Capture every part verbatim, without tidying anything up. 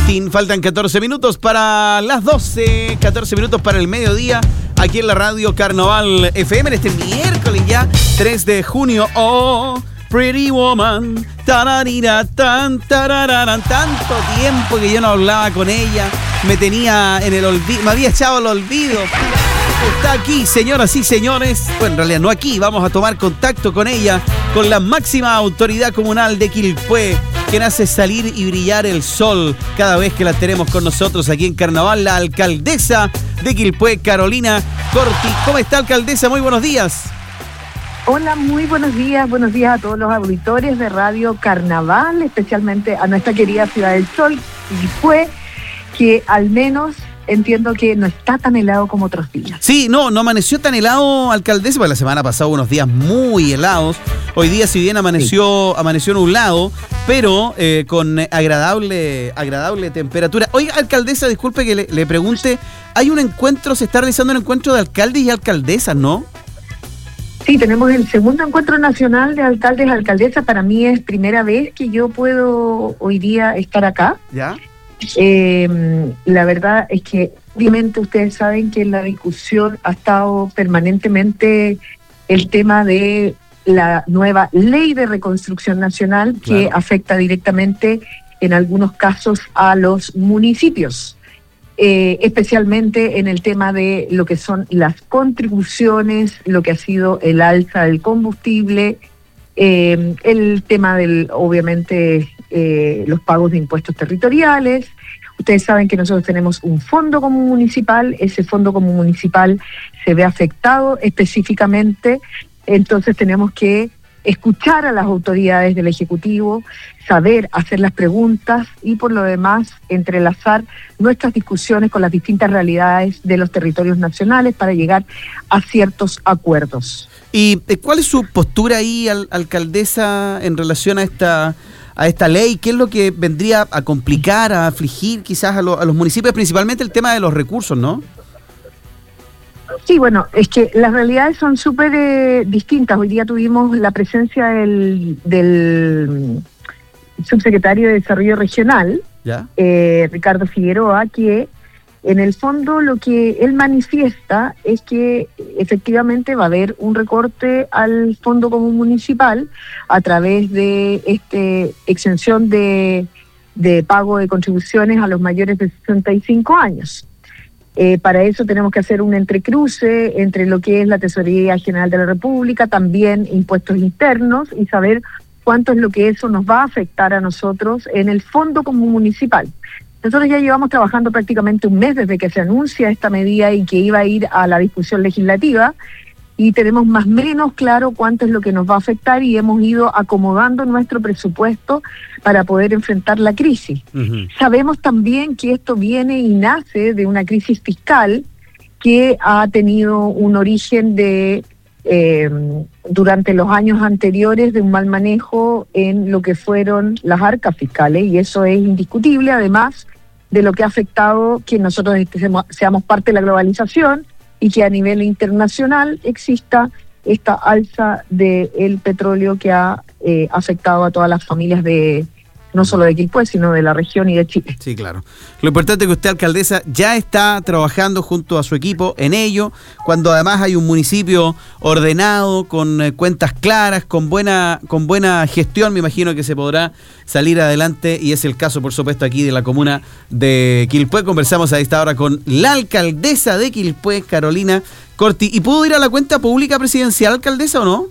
Tin, faltan catorce minutos para las doce, catorce minutos para el mediodía, aquí en la radio Carnaval F M, en este miércoles ya, tres de junio. Oh, Pretty Woman, tararira, tan, tarararan, tanto tiempo que yo no hablaba con ella, me tenía en el olvido, me había echado el olvido. Está aquí, señoras y señores. Bueno, en realidad no aquí, vamos a tomar contacto con ella, con la máxima autoridad comunal de Quilpué, quien hace salir y brillar el sol cada vez que la tenemos con nosotros aquí en Carnaval, la alcaldesa de Quilpué, Carolina Corti. ¿Cómo está, alcaldesa? Muy buenos días. Hola, muy buenos días. Buenos días a todos los auditores de Radio Carnaval, especialmente a nuestra querida Ciudad del Sol, Quilpué, que al menos entiendo que no está tan helado como otros días. Sí, no, no amaneció tan helado, alcaldesa, porque la semana pasada hubo unos días muy helados. Hoy día, si bien amaneció, sí. amaneció nublado, pero eh, con agradable, agradable temperatura. Oiga, alcaldesa, disculpe que le, le pregunte, hay un encuentro, se está realizando un encuentro de alcaldes y alcaldesas, ¿no? Sí, tenemos el segundo encuentro nacional de alcaldes y alcaldesas. Para mí es primera vez que yo puedo hoy día estar acá. ¿Ya? Eh, la verdad es que obviamente ustedes saben que en la discusión ha estado permanentemente el tema de la nueva ley de reconstrucción nacional, que claro, afecta directamente en algunos casos a los municipios, eh, especialmente en el tema de lo que son las contribuciones, lo que ha sido el alza del combustible, eh, el tema del, obviamente, Eh, los pagos de impuestos territoriales. Ustedes saben que nosotros tenemos un fondo común municipal, ese fondo común municipal se ve afectado específicamente, entonces tenemos que escuchar a las autoridades del Ejecutivo, saber hacer las preguntas y por lo demás entrelazar nuestras discusiones con las distintas realidades de los territorios nacionales para llegar a ciertos acuerdos. ¿Y cuál es su postura ahí, al, alcaldesa, en relación a esta a esta ley? ¿Qué es lo que vendría a complicar, a afligir quizás a, lo, a los municipios? Principalmente el tema de los recursos, ¿no? Sí, bueno, es que las realidades son súper eh, distintas. Hoy día tuvimos la presencia del, del subsecretario de Desarrollo Regional, ¿ya? Eh, Ricardo Figueroa, que en el fondo lo que él manifiesta es que efectivamente va a haber un recorte al Fondo Común Municipal a través de este exención de, de pago de contribuciones a los mayores de sesenta y cinco años. Eh, para eso tenemos que hacer un entrecruce entre lo que es la Tesorería General de la República, también impuestos internos, y saber cuánto es lo que eso nos va a afectar a nosotros en el Fondo Común Municipal. Nosotros ya llevamos trabajando prácticamente un mes desde que se anuncia esta medida y que iba a ir a la discusión legislativa, y tenemos más o menos claro cuánto es lo que nos va a afectar y hemos ido acomodando nuestro presupuesto para poder enfrentar la crisis. Uh-huh. Sabemos también que esto viene y nace de una crisis fiscal que ha tenido un origen de eh, durante los años anteriores de un mal manejo en lo que fueron las arcas fiscales, y eso es indiscutible, además de lo que ha afectado que nosotros seamos parte de la globalización y que a nivel internacional exista esta alza del petróleo que ha eh, afectado a todas las familias de no solo de Quilpué, sino de la región y de Chile. Sí, claro. Lo importante es que usted, alcaldesa, ya está trabajando junto a su equipo en ello, cuando además hay un municipio ordenado, con eh, cuentas claras, con buena con buena gestión, me imagino que se podrá salir adelante, y es el caso, por supuesto, aquí de la comuna de Quilpué. Conversamos a esta hora con la alcaldesa de Quilpué, Carolina Corti. ¿Y pudo ir a la cuenta pública presidencial, alcaldesa, o no?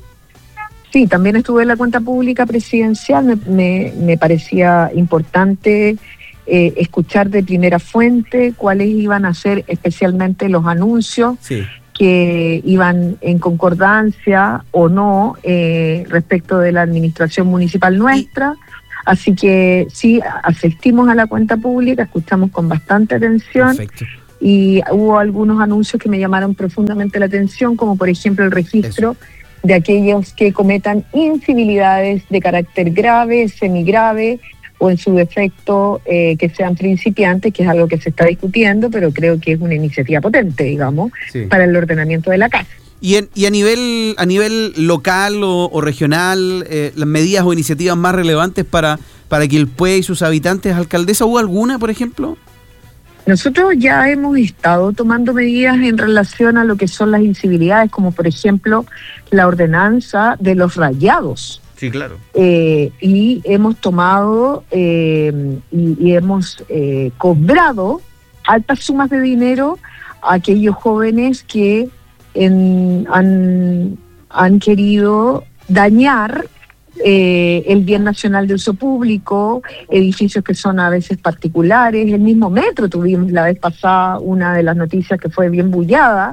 Sí, también estuve en la cuenta pública presidencial. Me, me, me parecía importante eh, escuchar de primera fuente cuáles iban a ser especialmente los anuncios, sí, que iban en concordancia o no eh, respecto de la administración municipal nuestra. Así que sí, asistimos a la cuenta pública, escuchamos con bastante atención. Perfecto. Y hubo algunos anuncios que me llamaron profundamente la atención, como por ejemplo el registro Eso. de aquellos que cometan incivilidades de carácter grave, semigrave o en su defecto eh, que sean principiantes, que es algo que se está discutiendo, pero creo que es una iniciativa potente, digamos, sí, para el ordenamiento de la casa. Y, en, y a nivel a nivel local o, o regional, eh, las medidas o iniciativas más relevantes para, para Quilpué y sus habitantes, alcaldesa, ¿hubo alguna, por ejemplo? Nosotros ya hemos estado tomando medidas en relación a lo que son las incivilidades, como por ejemplo la ordenanza de los rayados. Sí, claro. Eh, y hemos tomado eh, y, y hemos eh, cobrado altas sumas de dinero a aquellos jóvenes que en, han, han querido dañar eh, el bien nacional de uso público, edificios que son a veces particulares, el mismo metro tuvimos la vez pasada una de las noticias que fue bien bullada,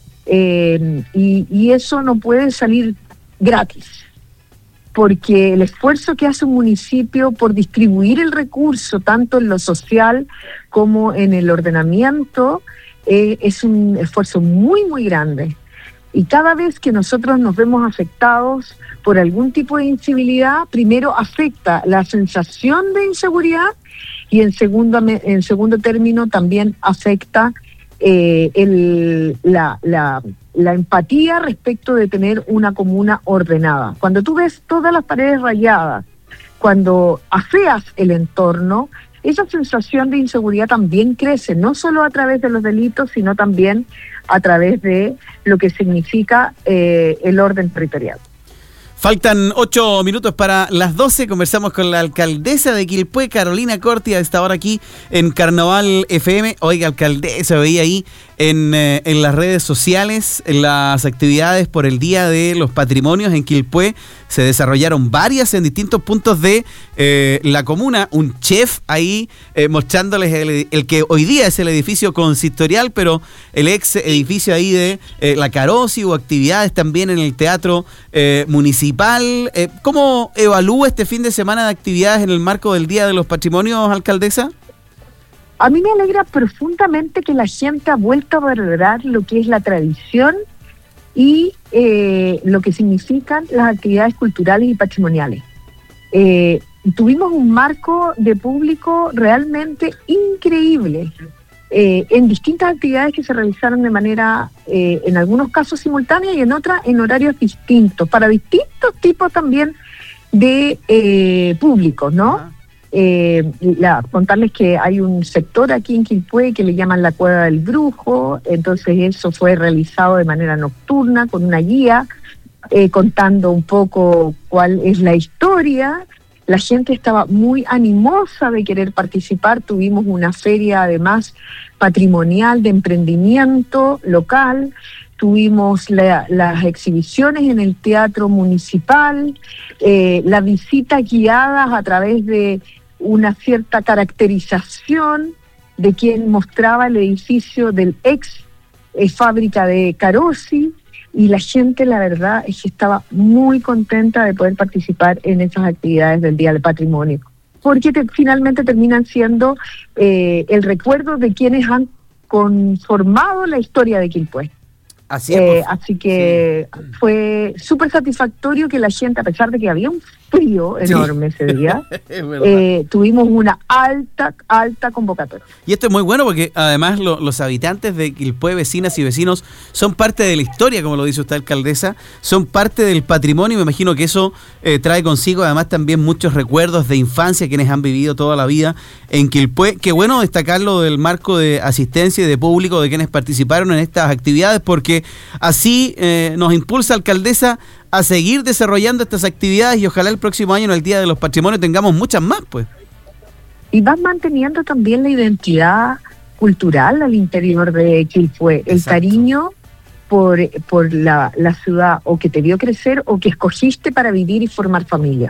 eh, y, y eso no puede salir gratis, porque el esfuerzo que hace un municipio por distribuir el recurso, tanto en lo social como en el ordenamiento, eh, es un esfuerzo muy, muy grande. Y cada vez que nosotros nos vemos afectados por algún tipo de incivilidad, primero afecta la sensación de inseguridad y en segundo, en segundo término también afecta eh, el, la, la, la empatía respecto de tener una comuna ordenada. Cuando tú ves todas las paredes rayadas, cuando afeas el entorno, esa sensación de inseguridad también crece, no solo a través de los delitos, sino también a través de lo que significa eh, el orden territorial. Faltan ocho minutos para las doce. Conversamos con la alcaldesa de Quilpué, Carolina Corti, a esta hora aquí en Carnaval F M. Oiga, alcaldesa, veía ahí en, eh, en las redes sociales, en las actividades por el Día de los Patrimonios en Quilpué. Se desarrollaron varias en distintos puntos de eh, la comuna. Un chef ahí eh, mostrándoles el, el que hoy día es el edificio consistorial, pero el ex edificio ahí de eh, la Carosi, o actividades también en el Teatro eh, Municipal. Eh, ¿Cómo evalúa este fin de semana de actividades en el marco del Día de los Patrimonios, alcaldesa? A mí me alegra profundamente que la gente ha vuelto a valorar lo que es la tradición y eh, lo que significan las actividades culturales y patrimoniales. Eh, tuvimos un marco de público realmente increíble eh, en distintas actividades que se realizaron de manera, eh, en algunos casos simultánea y en otras en horarios distintos, para distintos tipos también de eh, públicos, ¿no? Uh-huh. Eh, la, contarles que hay un sector aquí en Quilpué que le llaman la Cueva del Brujo, entonces eso fue realizado de manera nocturna con una guía eh, contando un poco cuál es la historia. La gente estaba muy animosa de querer participar, tuvimos una feria además patrimonial de emprendimiento local, tuvimos la, las exhibiciones en el Teatro Municipal, eh, las visitas guiadas a través de una cierta caracterización de quien mostraba el edificio del ex eh, fábrica de Carosi, y la gente, la verdad, es que estaba muy contenta de poder participar en esas actividades del Día del Patrimonio, porque te, finalmente terminan siendo eh, el recuerdo de quienes han conformado la historia de Quilpué. Así, es, eh, así que sí. Fue súper satisfactorio que la gente, a pesar de que había un frío enorme sí. ese día, eh, tuvimos una alta, alta convocatoria. Y esto es muy bueno porque además lo, los habitantes de Quilpué, vecinas y vecinos, son parte de la historia, como lo dice usted, alcaldesa, son parte del patrimonio. Me imagino que eso eh, trae consigo además también muchos recuerdos de infancia, quienes han vivido toda la vida en Quilpué. Qué bueno destacarlo del marco de asistencia y de público de quienes participaron en estas actividades, porque así eh, nos impulsa, alcaldesa, a seguir desarrollando estas actividades y ojalá el próximo año en el Día de los Patrimonios tengamos muchas más, pues. Y vas manteniendo también la identidad cultural al interior de Quilpué, el cariño por, por la, la ciudad o que te vio crecer o que escogiste para vivir y formar familia.